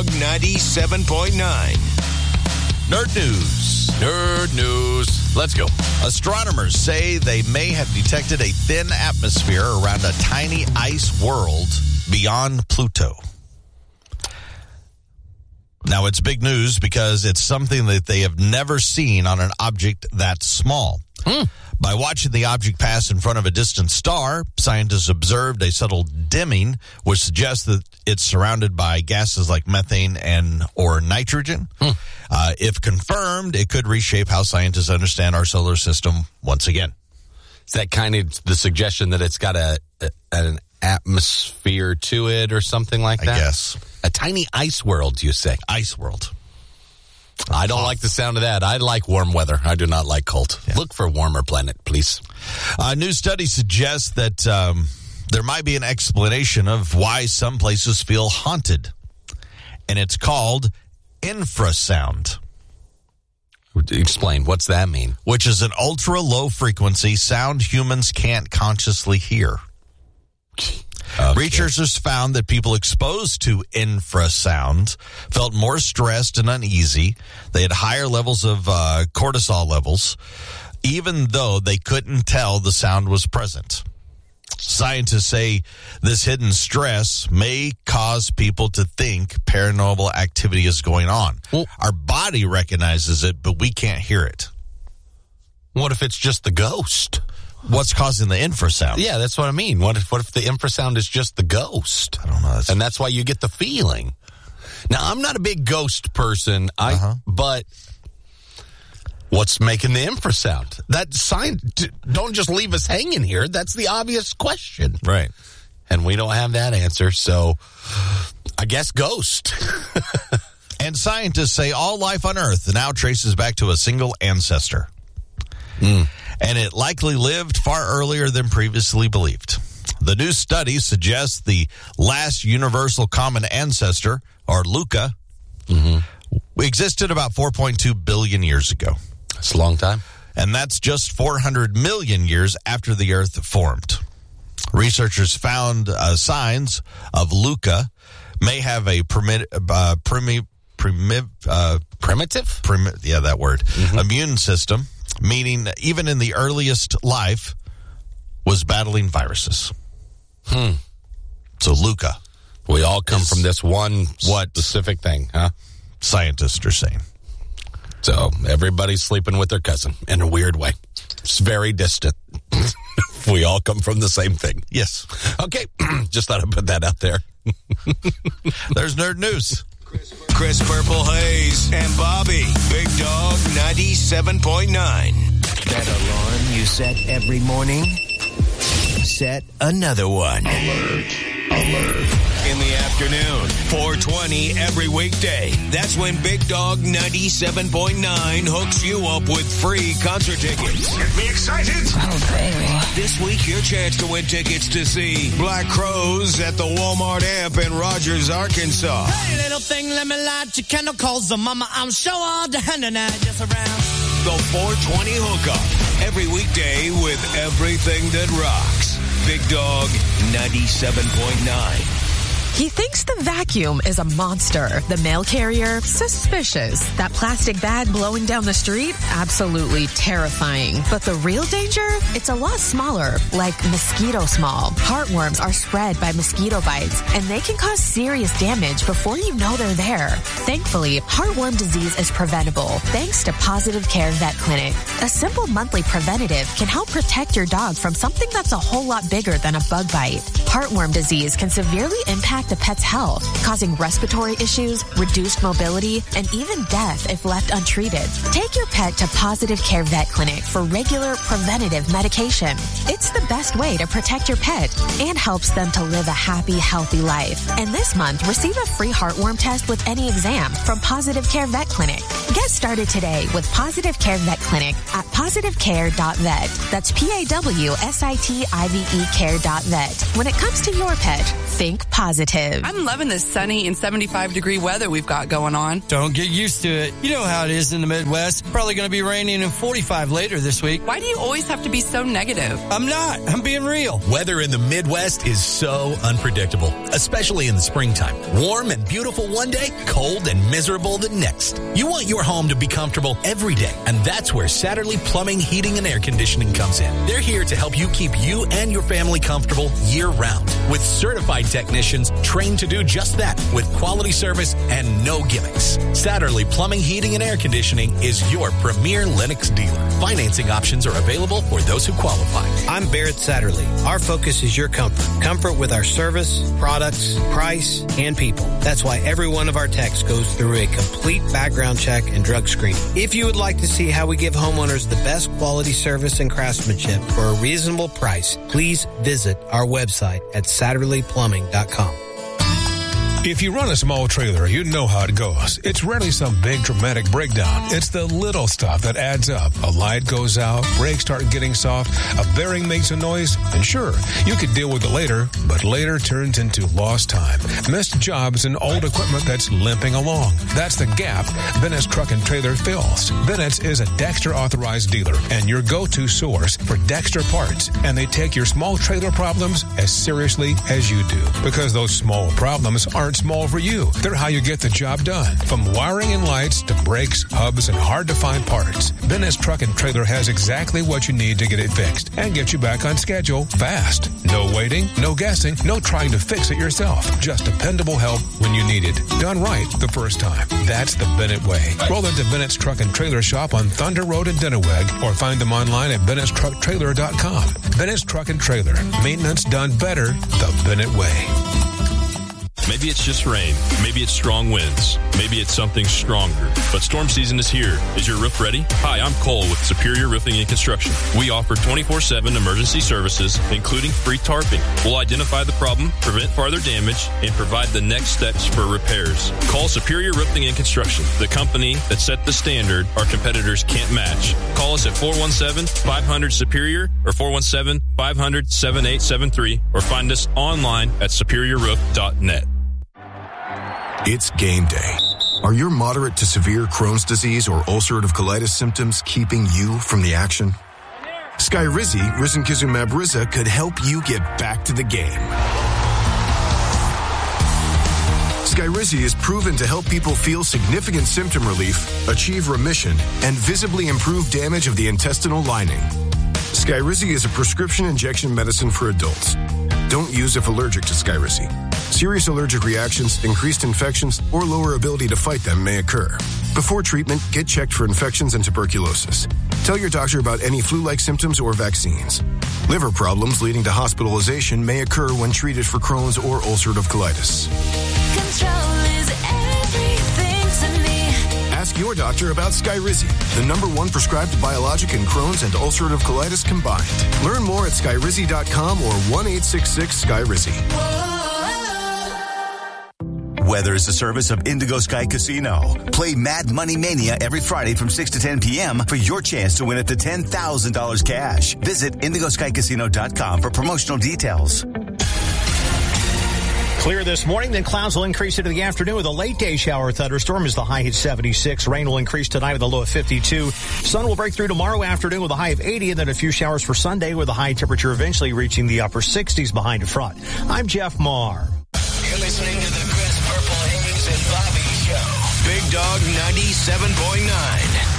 Dog 97.9. Nerd news. Let's go. Astronomers say they may have detected a thin atmosphere around a tiny ice world beyond Pluto. Now, it's big news because it's something that they have never seen on an object that small. By watching the object pass in front of a distant star, scientists observed a subtle dimming, which suggests that it's surrounded by gases like methane or nitrogen. If confirmed, it could reshape how scientists understand our solar system once again. Is that kind of the suggestion that it's got an atmosphere to it or something like that? I guess. A tiny ice world, you say? Ice world. I don't like the sound of that. I like warm weather. I do not like cold. Yeah. Look for a warmer planet, please. A new study suggests that there might be an explanation of why some places feel haunted. And it's called infrasound. Explain. What's that mean? Which is an ultra-low frequency sound humans can't consciously hear. Okay. Researchers found that people exposed to infrasound felt more stressed and uneasy. They had higher levels of cortisol levels, even though they couldn't tell the sound was present. Scientists say this hidden stress may cause people to think paranormal activity is going on. Well, our body recognizes it, but we can't hear it. What if it's just the ghost? What's causing the infrasound? Yeah, that's what I mean. What if the infrasound is just the ghost? I don't know. And that's why you get the feeling. Now, I'm not a big ghost person, but what's making the infrasound? That sign, don't just leave us hanging here. That's the obvious question. Right. And we don't have that answer, so I guess ghost. And scientists say all life on Earth now traces back to a single ancestor. And it likely lived far earlier than previously believed. The new study suggests the last universal common ancestor, or LUCA, existed about 4.2 billion years ago. That's a long time. And that's just 400 million years after the Earth formed. Researchers found signs of LUCA may have a primitive, immune system, meaning even in the earliest life was battling viruses. So LUCA. We all come from this one specific thing, huh? Scientists are saying. So everybody's sleeping with their cousin in a weird way. It's very distant. We all come from the same thing. Yes. Okay. Just thought I'd put that out there. There's Nerd News. Chris Purple Hayes and Bobby. Big Dog 97.9. That alarm you set every morning? Set another one. Alert. In the afternoon, 4:20 every weekday. That's when Big Dog 97.9 hooks you up with free concert tickets. Get me excited. Oh, baby. This week, your chance to win tickets to see Black Crowes at the Walmart Amp in Rogers, Arkansas. Hey, little thing, let me light your candle, cause the mama, I'm sure all the hand and I just around. The 420 hookup. Every weekday with everything that rocks. Big Dog 97.9. He thinks the vacuum is a monster. The mail carrier, suspicious. That plastic bag blowing down the street, absolutely terrifying. But the real danger? It's a lot smaller, like mosquito small. Heartworms are spread by mosquito bites, and they can cause serious damage before you know they're there. Thankfully, heartworm disease is preventable thanks to Positive Care Vet Clinic. A simple monthly preventative can help protect your dog from something that's a whole lot bigger than a bug bite. Heartworm disease can severely impact a pet's health, causing respiratory issues, reduced mobility, and even death if left untreated. Take your pet to Positive Care Vet Clinic for regular preventative medication. It's the best way to protect your pet and helps them to live a happy, healthy life. And this month, receive a free heartworm test with any exam from Positive Care Vet Clinic. Get started today with Positive Care Vet Clinic at positivecare.vet. That's PAWSITIVE care.vet. When it comes to your pet, think positive. alternative. I'm loving this sunny and 75-degree weather we've got going on. Don't get used to it. You know how it is in the Midwest. Probably going to be raining and 45 later this week. Why do you always have to be so negative? I'm not. I'm being real. Weather in the Midwest is so unpredictable, especially in the springtime. Warm and beautiful one day, cold and miserable the next. You want your home to be comfortable every day, and that's where Satterley Plumbing, Heating, and Air Conditioning comes in. They're here to help you keep you and your family comfortable year-round with certified technicians trained to do just that with quality service and no gimmicks. Satterley Plumbing, Heating, and Air Conditioning is your premier Lennox dealer. Financing options are available for those who qualify. I'm Barrett Satterley. Our focus is your comfort. Comfort with our service, products, price, and people. That's why every one of our techs goes through a complete background check and drug screening. If you would like to see how we give homeowners the best quality service and craftsmanship for a reasonable price, please visit our website at SatterleyPlumbing.com. If you run a small trailer, you know how it goes. It's rarely some big dramatic breakdown. It's the little stuff that adds up. A light goes out, brakes start getting soft, a bearing makes a noise, and sure, you could deal with it later, but later turns into lost time, missed jobs, and old equipment that's limping along. That's the gap Bennett's Truck and Trailer fills. Bennett's is a Dexter authorized dealer and your go-to source for Dexter parts, and they take your small trailer problems as seriously as you do, because those small problems aren't small for you. They're how you get the job done. From wiring and lights to brakes, hubs, and hard-to-find parts, Bennett's Truck and Trailer has exactly what you need to get it fixed and get you back on schedule fast. No waiting, no guessing, no trying to fix it yourself. Just dependable help when you need it. Done right the first time. That's the Bennett way. Roll into Bennett's Truck and Trailer shop on Thunder Road in Denneweg or find them online at Bennett'sTruckTrailer.com. Bennett's Truck and Trailer. Maintenance done better the Bennett way. Maybe it's just rain. Maybe it's strong winds. Maybe it's something stronger. But storm season is here. Is your roof ready? Hi, I'm Cole with Superior Roofing and Construction. We offer 24/7 emergency services, including free tarping. We'll identify the problem, prevent farther damage, and provide the next steps for repairs. Call Superior Roofing and Construction, the company that set the standard our competitors can't match. Call us at 417-500-SUPERIOR or 417-500-7873 or find us online at superiorroof.net. It's game day. Are your moderate to severe Crohn's disease or ulcerative colitis symptoms keeping you from the action? Skyrizi, risankizumab Riza, could help you get back to the game. Skyrizi is proven to help people feel significant symptom relief, achieve remission, and visibly improve damage of the intestinal lining. Skyrizi is a prescription injection medicine for adults. Don't use if allergic to Skyrizi. Serious allergic reactions, increased infections, or lower ability to fight them may occur. Before treatment, get checked for infections and tuberculosis. Tell your doctor about any flu-like symptoms or vaccines. Liver problems leading to hospitalization may occur when treated for Crohn's or ulcerative colitis. Control is everything to me. Ask your doctor about Skyrizi, the #1 prescribed biologic in Crohn's and ulcerative colitis combined. Learn more at skyrizi.com or 1-866-SKYRIZI. Weather is a service of Indigo Sky Casino. Play Mad Money Mania every Friday from 6 to 10 p.m. for your chance to win up to $10,000 cash. Visit IndigoSkyCasino.com for promotional details. Clear this morning, then clouds will increase into the afternoon with a late day shower thunderstorm as the high hits 76. Rain will increase tonight with a low of 52. Sun will break through tomorrow afternoon with a high of 80, and then a few showers for Sunday with a high temperature eventually reaching the upper 60s behind a front. I'm Jeff Marr. You're listening to the Chris Purple Hayes and Bobby Show. Big Dog 97.9.